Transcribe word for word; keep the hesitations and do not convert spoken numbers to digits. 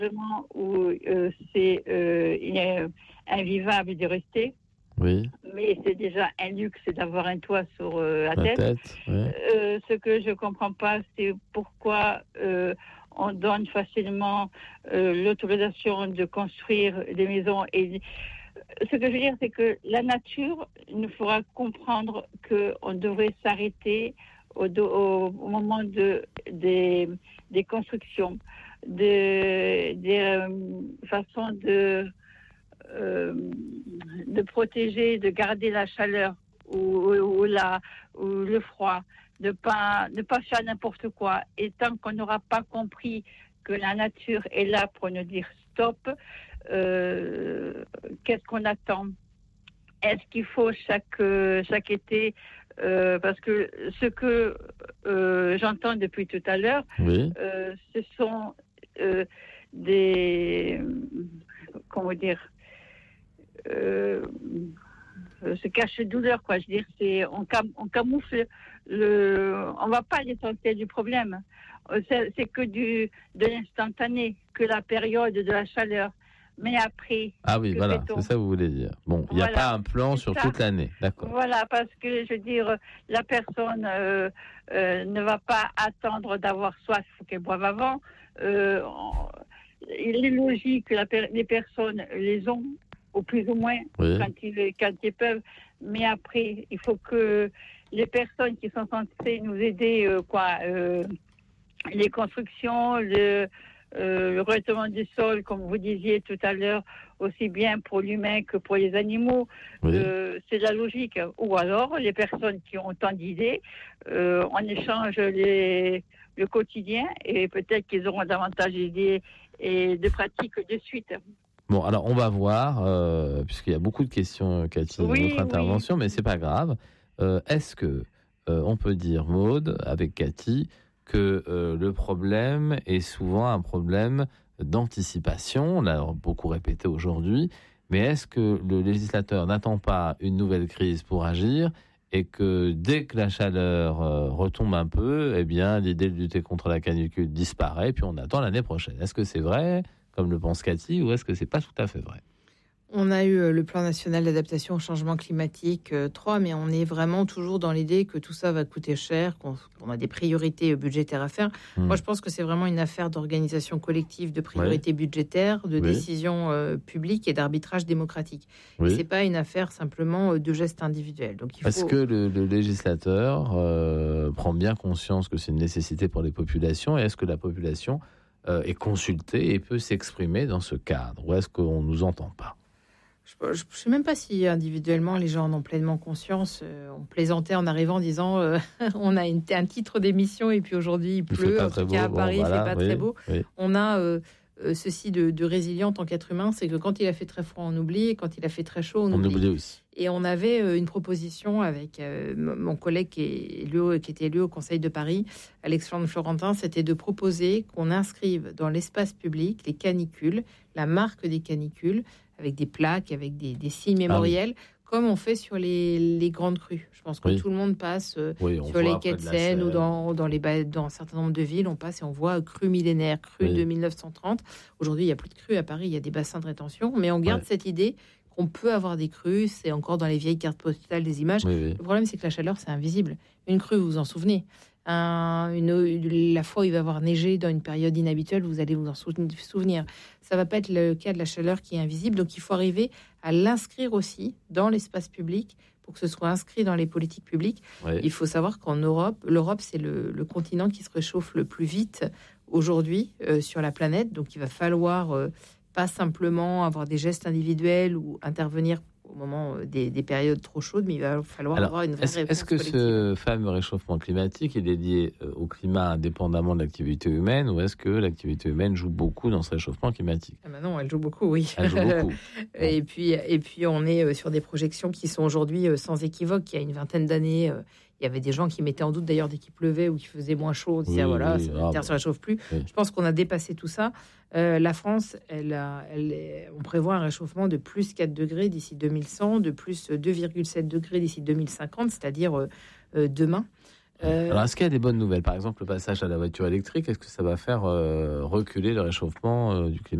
Vraiment où euh, c'est euh, il est invivable de rester. Oui. Mais c'est déjà un luxe d'avoir un toit sur euh, la, La tête. tête, ouais. Euh, ce que je comprends pas, c'est pourquoi euh, on donne facilement euh, l'autorisation de construire des maisons. Et ce que je veux dire, c'est que la nature nous fera comprendre qu'on devrait s'arrêter au, au, au moment de, des, des constructions, de, des euh, façons de, euh, de protéger, de garder la chaleur ou, ou, ou, la, ou le froid, de pas, de pas faire n'importe quoi. Et tant qu'on n'aura pas compris que la nature est là pour nous dire stop, euh, qu'est-ce qu'on attend? Est-ce qu'il faut chaque, chaque été, euh, parce que ce que euh, j'entends depuis tout à l'heure, oui. euh, ce sont euh, des, comment dire, euh, ce cache-douleur, quoi. Je veux dire, c'est, on, cam, on camoufle le, on va pas à l'essentiel du problème. C'est, c'est que du, de l'instantané, que la période de la chaleur. Mais après, ah oui, voilà, c'est ça que vous voulez dire. Bon, il n'y a voilà, pas un plan sur ça. Toute l'année, d'accord. Voilà, parce que je veux dire, la personne euh, euh, ne va pas attendre d'avoir soif, il faut qu'elle boive avant. Euh, on, il est logique que la, les personnes les ont, au plus ou moins, oui. quand, ils, quand ils peuvent. Mais après, il faut que les personnes qui sont censées nous aider, euh, quoi, euh, les constructions, le... Euh, le revêtement du sol, comme vous disiez tout à l'heure, aussi bien pour l'humain que pour les animaux, oui. euh, c'est de la logique. Ou alors, les personnes qui ont tant d'idées, euh, on échange les, le quotidien et peut-être qu'ils auront davantage d'idées et de pratiques de suite. Bon, alors on va voir, euh, puisqu'il y a beaucoup de questions, Cathy, oui, dans votre intervention, oui. mais c'est pas grave. Euh, est-ce que euh, on peut dire, Maude, avec Cathy, que euh, le problème est souvent un problème d'anticipation, on l'a beaucoup répété aujourd'hui, mais est-ce que le législateur n'attend pas une nouvelle crise pour agir et que dès que la chaleur euh, retombe un peu, eh bien l'idée de lutter contre la canicule disparaît, puis on attend l'année prochaine? Est-ce que c'est vrai, comme le pense Cathy, ou est-ce que c'est pas tout à fait vrai? On a eu le plan national d'adaptation au changement climatique euh, trois, mais on est vraiment toujours dans l'idée que tout ça va coûter cher, qu'on, qu'on a des priorités budgétaires à faire. Mmh. Moi, je pense que c'est vraiment une affaire d'organisation collective, de priorités oui. budgétaires, de oui. décisions euh, publiques et d'arbitrage démocratique. Oui. Et c'est pas une affaire simplement de gestes individuels. Donc, il faut... Est-ce que le, le législateur euh, prend bien conscience que c'est une nécessité pour les populations, et est-ce que la population euh, est consultée et peut s'exprimer dans ce cadre, ou est-ce qu'on nous entend pas? Je ne sais même pas si individuellement les gens en ont pleinement conscience. Euh, on plaisantait en arrivant en disant euh, on a une, un titre d'émission et puis aujourd'hui il pleut. Il en tout cas à Paris, bon, voilà, il ne fait pas oui, très beau. Oui. On a euh, euh, ceci de, de résilient en tant qu'être humain, c'est que quand il a fait très froid, on oublie, et quand il a fait très chaud, on, on oublie. oublie aussi. Et on avait euh, une proposition avec euh, mon collègue qui, est élu, qui était élu au Conseil de Paris, Alexandre Florentin, c'était de proposer qu'on inscrive dans l'espace public les canicules, la marque des canicules, avec des plaques, avec des, des signes mémoriels, ah oui. comme on fait sur les, les grandes crues. Je pense que oui. tout le monde passe euh, oui, sur les quais de Seine ou dans, dans, les, dans un certain nombre de villes, on passe et on voit crue millénaire, crue oui. de mille neuf cent trente. Aujourd'hui, il n'y a plus de crues à Paris, il y a des bassins de rétention, mais on garde ouais. cette idée qu'on peut avoir des crues, c'est encore dans les vieilles cartes postales des images. Oui, oui. Le problème, c'est que la chaleur, c'est invisible. Une crue, vous vous en souvenez. Un, une, une, la fois où il va avoir neigé dans une période inhabituelle, vous allez vous en souvenir. Ça va pas être le cas de la chaleur qui est invisible, donc il faut arriver à l'inscrire aussi dans l'espace public pour que ce soit inscrit dans les politiques publiques. Oui. Il faut savoir qu'en Europe, l'Europe, c'est le, le continent qui se réchauffe le plus vite aujourd'hui euh, sur la planète, donc il va falloir euh, pas simplement avoir des gestes individuels ou intervenir au moment des, des périodes trop chaudes, mais il va falloir Alors, avoir une vraie est-ce, réponse est-ce que collective. Ce fameux réchauffement climatique est dédié au climat indépendamment de l'activité humaine, ou est-ce que l'activité humaine joue beaucoup dans ce réchauffement climatique? Ah ben non, elle joue beaucoup, oui. Elle joue beaucoup. et, puis, et puis, on est sur des projections qui sont aujourd'hui sans équivoque. Il y a une vingtaine d'années, il y avait des gens qui mettaient en doute d'ailleurs dès qu'il pleuvait ou qu'il faisait moins chaud. On disait, oui, ah, voilà, oui, la Terre ne se réchauffe plus. Oui. Je pense qu'on a dépassé tout ça. Euh, la France, elle a, elle est, on prévoit un réchauffement de plus quatre degrés d'ici deux mille cent, de plus deux virgule sept degrés d'ici deux mille cinquante, c'est-à-dire euh, demain. Euh... Alors, est-ce qu'il y a des bonnes nouvelles? Par exemple, le passage à la voiture électrique, est-ce que ça va faire euh, reculer le réchauffement euh, du climat?